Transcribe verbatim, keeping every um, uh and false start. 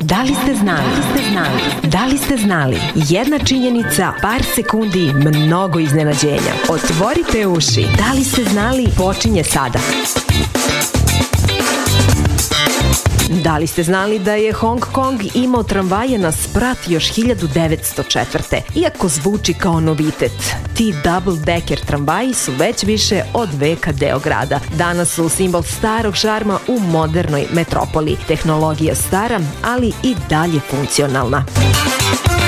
Da li ste znali? Da li ste znali? Da li ste znali? Jedna činjenica, par sekundi, mnogo iznenađenja. Otvorite uši. Da li ste znali? Počinje sada. Da li ste znali da je Hong Kong imao tramvaje na sprat još hiljadu devetsto četvrte. Iako zvuči kao novitet, ti double-decker tramvaji su već više od veka deo grada. Danas su simbol starog šarma u modernoj metropoli. Tehnologija stara, ali i dalje funkcionalna.